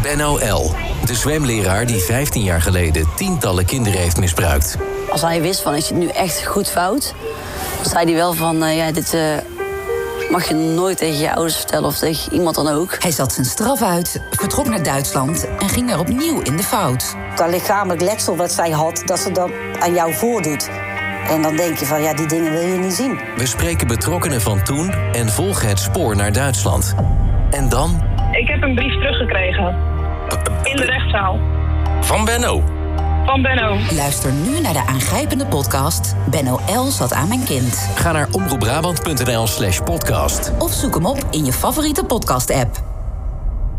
Benno L., de zwemleraar die 15 jaar geleden tientallen kinderen heeft misbruikt. Als hij wist van, is het nu echt goed fout? Dan zei hij wel van, dit mag je nooit tegen je ouders vertellen of tegen iemand dan ook. Hij zat zijn straf uit, vertrok naar Duitsland en ging er opnieuw in de fout. Dat lichamelijk letsel wat zij had, dat ze dat aan jou voordoet. En dan denk je van, die dingen wil je niet zien. We spreken betrokkenen van toen en volgen het spoor naar Duitsland. En dan... Ik heb een brief teruggekregen. In de rechtszaal. Van Benno. Van Benno. Luister nu naar de aangrijpende podcast Benno L. zat aan mijn kind. Ga naar omroepbrabant.nl/podcast. Of zoek hem op in je favoriete podcast-app.